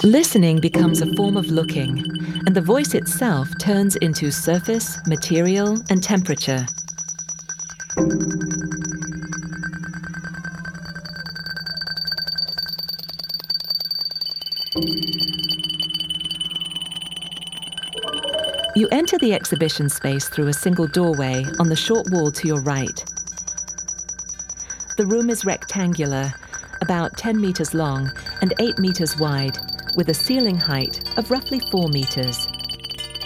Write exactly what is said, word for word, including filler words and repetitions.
Listening becomes a form of looking, and the voice itself turns into surface, material, and temperature. You enter the exhibition space through a single doorway on the short wall to your right. The room is rectangular, about ten meters long and eight meters wide, with a ceiling height of roughly four meters.